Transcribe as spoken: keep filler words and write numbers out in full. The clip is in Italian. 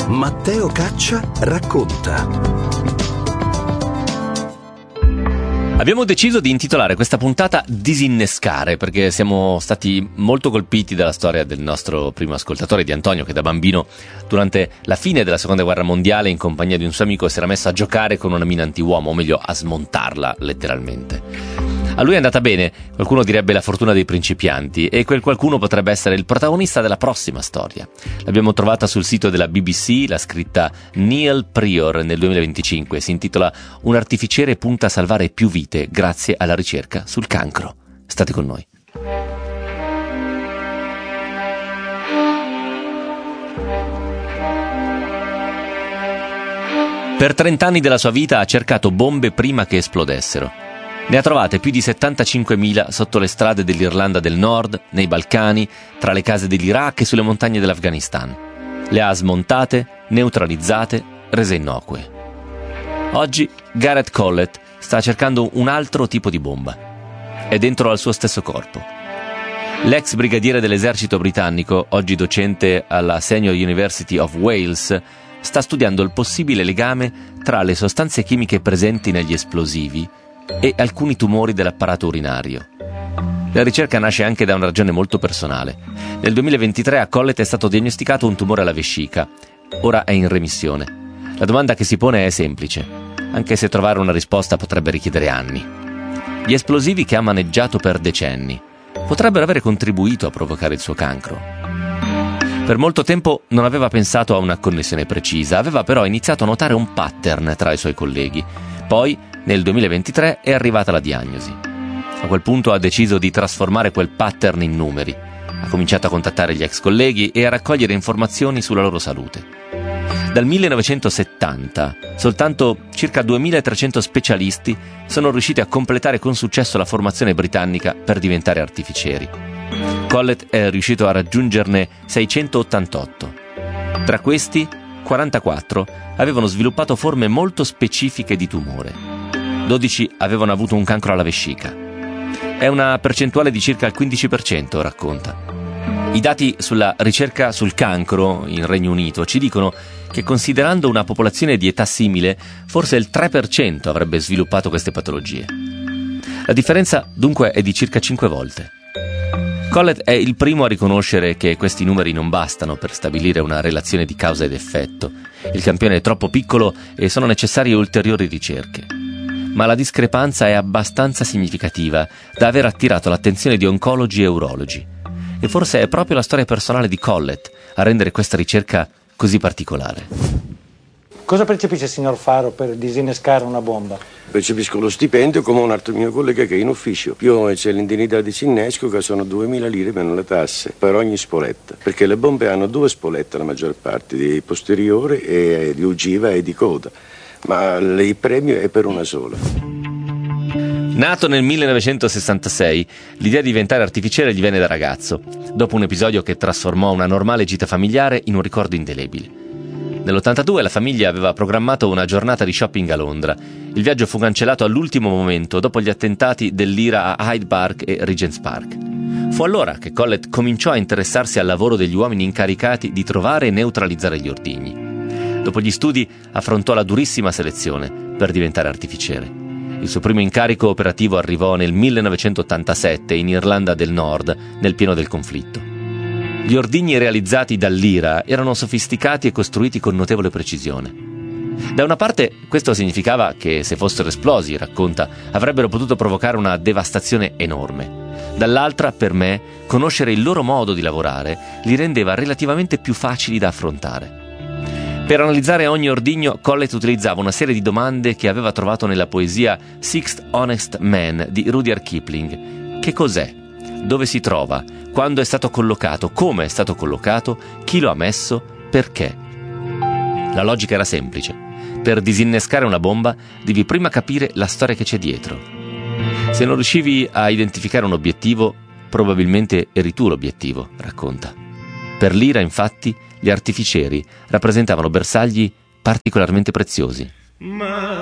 Matteo Caccia racconta. Abbiamo deciso di intitolare questa puntata Disinnescare, perché siamo stati molto colpiti dalla storia del nostro primo ascoltatore, di Antonio, che da bambino, durante la fine della seconda guerra mondiale, in compagnia di un suo amico, si era messo a giocare con una mina antiuomo, o meglio a smontarla letteralmente. A lui è andata bene, qualcuno direbbe la fortuna dei principianti, e quel qualcuno potrebbe essere il protagonista della prossima storia. L'abbiamo trovata sul sito della B B C, l'ha scritta Neil Prior nel duemilaventicinque, si intitola Un artificiere punta a salvare più vite grazie alla ricerca sul cancro. State con noi. Per trent'anni della sua vita ha cercato bombe prima che esplodessero. Ne ha trovate più di settantacinquemila sotto le strade dell'Irlanda del Nord, nei Balcani, tra le case dell'Iraq e sulle montagne dell'Afghanistan. Le ha smontate, neutralizzate, rese innocue. Oggi Gareth Collett sta cercando un altro tipo di bomba. È dentro al suo stesso corpo. L'ex brigadiere dell'esercito britannico, oggi docente alla Senior University of Wales, sta studiando il possibile legame tra le sostanze chimiche presenti negli esplosivi e alcuni tumori dell'apparato urinario. La ricerca nasce anche da una ragione molto personale. Nel duemilaventitré a Collett è stato diagnosticato un tumore alla vescica. Ora è in remissione. La domanda che si pone è semplice, anche se trovare una risposta potrebbe richiedere anni. Gli esplosivi che ha maneggiato per decenni potrebbero avere contribuito a provocare il suo cancro. Per molto tempo non aveva pensato a una connessione precisa, aveva però iniziato a notare un pattern tra i suoi colleghi. Poi, nel duemilaventitré, è arrivata la diagnosi. A quel punto ha deciso di trasformare quel pattern in numeri. Ha cominciato a contattare gli ex colleghi e a raccogliere informazioni sulla loro salute. Dal millenovecentosettanta, soltanto circa duemilatrecento specialisti sono riusciti a completare con successo la formazione britannica per diventare artificieri. Collett è riuscito a raggiungerne seicentottantotto. Tra questi, quarantaquattro avevano sviluppato forme molto specifiche di tumore. dodici avevano avuto un cancro alla vescica. È una percentuale di circa il quindici per cento, racconta. I dati sulla ricerca sul cancro in Regno Unito ci dicono che, considerando una popolazione di età simile, forse il tre per cento avrebbe sviluppato queste patologie. La differenza dunque è di circa cinque volte. Collett è il primo a riconoscere che questi numeri non bastano per stabilire una relazione di causa ed effetto. Il campione è troppo piccolo e sono necessarie ulteriori ricerche. Ma la discrepanza è abbastanza significativa da aver attirato l'attenzione di oncologi e urologi. E forse è proprio la storia personale di Collett a rendere questa ricerca così particolare. Cosa percepisce il signor Faro per disinnescare una bomba? Percepisco lo stipendio come un altro mio collega che è in ufficio. Più c'è l'indennità di disinnesco, che sono duemila lire meno le tasse per ogni spoletta. Perché le bombe hanno due spolette la maggior parte, di posteriore e di ogiva e di coda. Ma il premio è per una sola. Nato nel millenovecentosessantasei, l'idea di diventare artificiere gli venne da ragazzo, dopo un episodio che trasformò una normale gita familiare in un ricordo indelebile. Nell'ottantadue la famiglia aveva programmato una giornata di shopping a Londra. Il viaggio fu cancellato all'ultimo momento, dopo gli attentati dell'Ira a Hyde Park e Regent's Park. Fu allora che Collett cominciò a interessarsi al lavoro degli uomini incaricati di trovare e neutralizzare gli ordigni. Dopo gli studi affrontò la durissima selezione per diventare artificiere. Il suo primo incarico operativo arrivò nel millenovecentottantasette in Irlanda del Nord, nel pieno del conflitto. Gli ordigni realizzati dall'Ira erano sofisticati e costruiti con notevole precisione. Da una parte questo significava che, se fossero esplosi, racconta, avrebbero potuto provocare una devastazione enorme. Dall'altra, per me, conoscere il loro modo di lavorare li rendeva relativamente più facili da affrontare. Per analizzare ogni ordigno, Collett utilizzava una serie di domande che aveva trovato nella poesia Sixth Honest Man di Rudyard Kipling. Che cos'è? Dove si trova? Quando è stato collocato? Come è stato collocato? Chi lo ha messo? Perché? La logica era semplice. Per disinnescare una bomba devi prima capire la storia che c'è dietro. Se non riuscivi a identificare un obiettivo, probabilmente eri tu l'obiettivo, racconta. Per l'Ira, infatti, gli artificieri rappresentavano bersagli particolarmente preziosi.